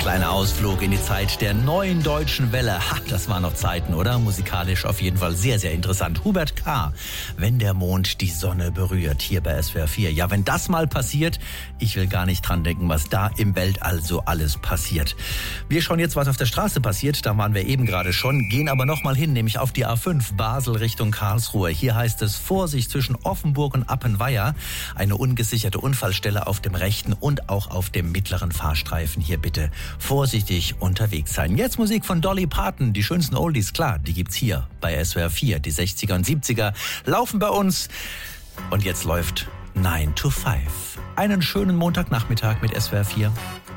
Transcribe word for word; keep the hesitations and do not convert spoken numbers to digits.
Kleiner Ausflug in die Zeit der neuen deutschen Welle. Ha, das waren noch Zeiten, oder? Musikalisch auf jeden Fall sehr, sehr interessant. Hubert K., wenn der Mond die Sonne berührt, hier bei S W R vier. Ja, wenn das mal passiert, ich will gar nicht dran denken, was da im Weltall so alles passiert. Wir schauen jetzt, was auf der Straße passiert. Da waren wir eben gerade schon, gehen aber noch mal hin, nämlich auf die A fünf, Basel Richtung Karlsruhe. Hier heißt es Vorsicht zwischen Offenburg und Appenweier. Eine ungesicherte Unfallstelle auf dem rechten und auch auf dem mittleren Fahrstreifen. Hier bitte vorsichtig unterwegs sein. Jetzt Musik von Dolly Parton. Die schönsten Oldies, klar, die gibt's hier bei S W R vier. Die sechziger und siebziger laufen bei uns. Und jetzt läuft nine to five. Einen schönen Montagnachmittag mit S W R vier.